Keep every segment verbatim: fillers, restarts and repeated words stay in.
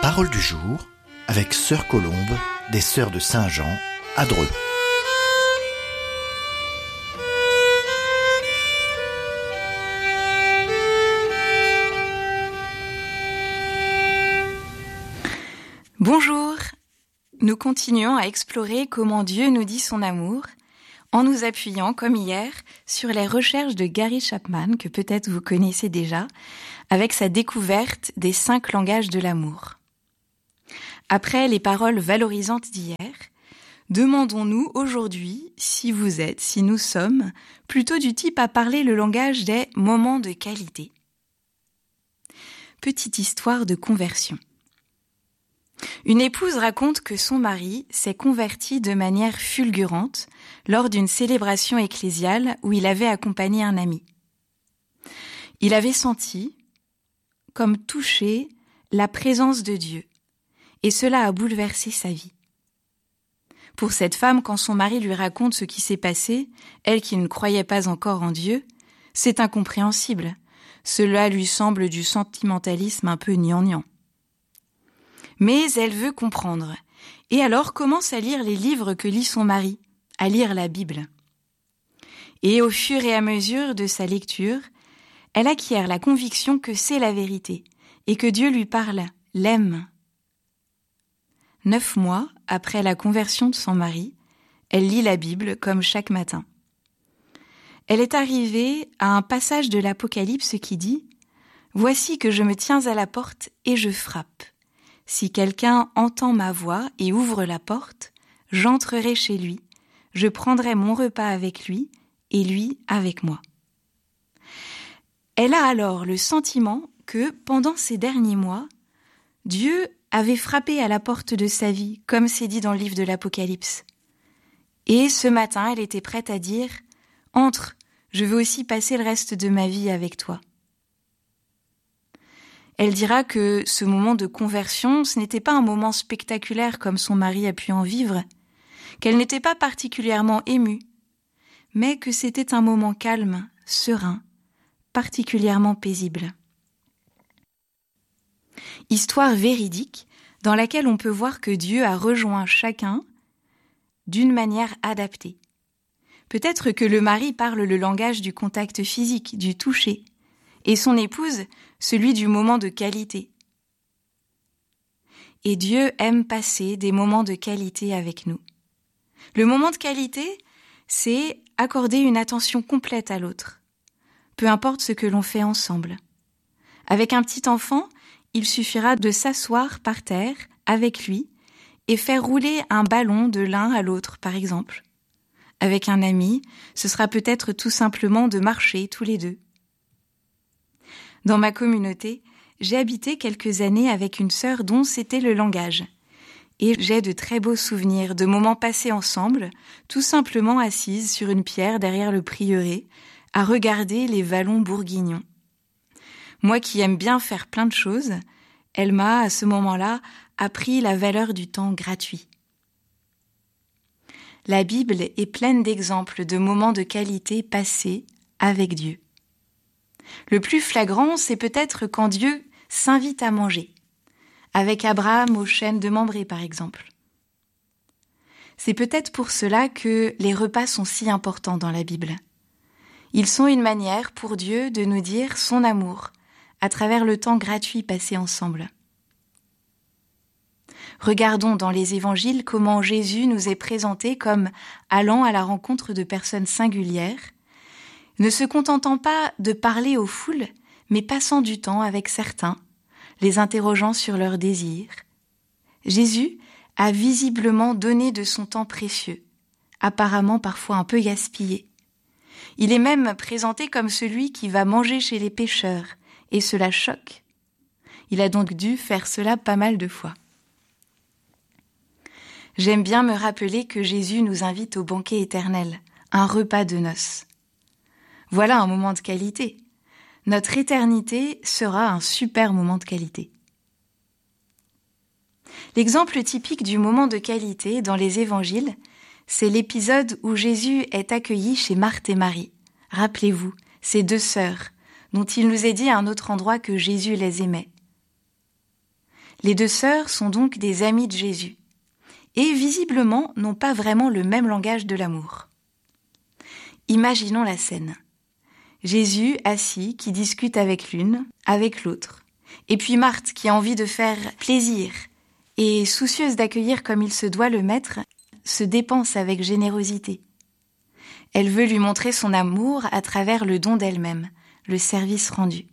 Parole du jour avec Sœur Colombe des Sœurs de Saint-Jean à Dreux. Bonjour, nous continuons à explorer comment Dieu nous dit son amour en nous appuyant, comme hier, sur les recherches de Gary Chapman, que peut-être vous connaissez déjà, avec sa découverte des cinq langages de l'amour. Après les paroles valorisantes d'hier, demandons-nous aujourd'hui si vous êtes, si nous sommes, plutôt du type à parler le langage des moments de qualité. Petite histoire de conversion. Une épouse raconte que son mari s'est converti de manière fulgurante lors d'une célébration ecclésiale où il avait accompagné un ami. Il avait senti, comme touché, la présence de Dieu, et cela a bouleversé sa vie. Pour cette femme, quand son mari lui raconte ce qui s'est passé, elle qui ne croyait pas encore en Dieu, c'est incompréhensible. Cela lui semble du sentimentalisme un peu gnangnan. Mais elle veut comprendre, et alors commence à lire les livres que lit son mari, à lire la Bible. Et au fur et à mesure de sa lecture, elle acquiert la conviction que c'est la vérité, et que Dieu lui parle, l'aime. Neuf mois après la conversion de son mari, elle lit la Bible comme chaque matin. Elle est arrivée à un passage de l'Apocalypse qui dit « Voici que je me tiens à la porte et je frappe. Si quelqu'un entend ma voix et ouvre la porte, j'entrerai chez lui, je prendrai mon repas avec lui et lui avec moi. » Elle a alors le sentiment que, pendant ces derniers mois, Dieu avait frappé à la porte de sa vie, comme c'est dit dans le livre de l'Apocalypse. Et ce matin, elle était prête à dire « Entre, je veux aussi passer le reste de ma vie avec toi. » Elle dira que ce moment de conversion, ce n'était pas un moment spectaculaire comme son mari a pu en vivre, qu'elle n'était pas particulièrement émue, mais que c'était un moment calme, serein, particulièrement paisible. Histoire véridique dans laquelle on peut voir que Dieu a rejoint chacun d'une manière adaptée. Peut-être que le mari parle le langage du contact physique, du toucher, et son épouse, celui du moment de qualité. Et Dieu aime passer des moments de qualité avec nous. Le moment de qualité, c'est accorder une attention complète à l'autre, peu importe ce que l'on fait ensemble. Avec un petit enfant, il suffira de s'asseoir par terre avec lui et faire rouler un ballon de l'un à l'autre, par exemple. Avec un ami, ce sera peut-être tout simplement de marcher tous les deux. Dans ma communauté, j'ai habité quelques années avec une sœur dont c'était le langage. Et j'ai de très beaux souvenirs de moments passés ensemble, tout simplement assises sur une pierre derrière le prieuré, à regarder les vallons bourguignons. Moi qui aime bien faire plein de choses, elle m'a, à ce moment-là, appris la valeur du temps gratuit. La Bible est pleine d'exemples de moments de qualité passés avec Dieu. Le plus flagrant, c'est peut-être quand Dieu s'invite à manger, avec Abraham aux chênes de Mambré par exemple. C'est peut-être pour cela que les repas sont si importants dans la Bible. Ils sont une manière pour Dieu de nous dire son amour à travers le temps gratuit passé ensemble. Regardons dans les évangiles comment Jésus nous est présenté comme allant à la rencontre de personnes singulières, ne se contentant pas de parler aux foules, mais passant du temps avec certains, les interrogeant sur leurs désirs. Jésus a visiblement donné de son temps précieux, apparemment parfois un peu gaspillé. Il est même présenté comme celui qui va manger chez les pécheurs, et cela choque. Il a donc dû faire cela pas mal de fois. J'aime bien me rappeler que Jésus nous invite au banquet éternel, un repas de noces. Voilà un moment de qualité. Notre éternité sera un super moment de qualité. L'exemple typique du moment de qualité dans les évangiles, c'est l'épisode où Jésus est accueilli chez Marthe et Marie. Rappelez-vous, ces deux sœurs, dont il nous est dit à un autre endroit que Jésus les aimait. Les deux sœurs sont donc des amies de Jésus et visiblement n'ont pas vraiment le même langage de l'amour. Imaginons la scène. Jésus assis qui discute avec l'une, avec l'autre, et puis Marthe qui a envie de faire plaisir et soucieuse d'accueillir comme il se doit le maître, se dépense avec générosité. Elle veut lui montrer son amour à travers le don d'elle-même, le service rendu.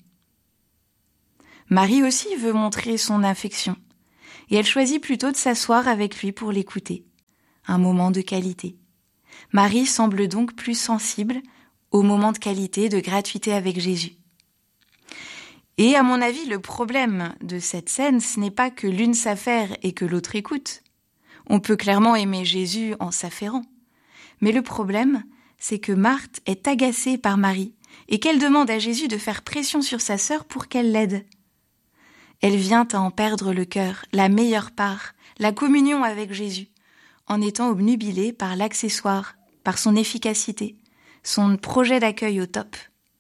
Marie aussi veut montrer son affection, et elle choisit plutôt de s'asseoir avec lui pour l'écouter. Un moment de qualité. Marie semble donc plus sensible au moment de qualité, de gratuité avec Jésus. Et à mon avis, le problème de cette scène, ce n'est pas que l'une s'affaire et que l'autre écoute. On peut clairement aimer Jésus en s'affairant. Mais le problème, c'est que Marthe est agacée par Marie et qu'elle demande à Jésus de faire pression sur sa sœur pour qu'elle l'aide. Elle vient à en perdre le cœur, la meilleure part, la communion avec Jésus, en étant obnubilée par l'accessoire, par son efficacité, son projet d'accueil au top.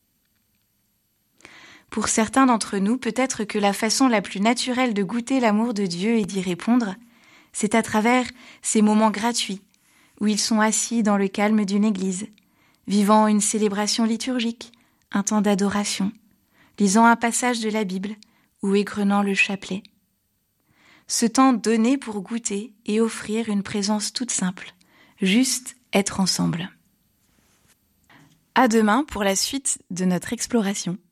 Pour certains d'entre nous, peut-être que la façon la plus naturelle de goûter l'amour de Dieu et d'y répondre, c'est à travers ces moments gratuits, où ils sont assis dans le calme d'une église, vivant une célébration liturgique, un temps d'adoration, lisant un passage de la Bible ou égrenant le chapelet. Ce temps donné pour goûter et offrir une présence toute simple, juste être ensemble. À demain pour la suite de notre exploration.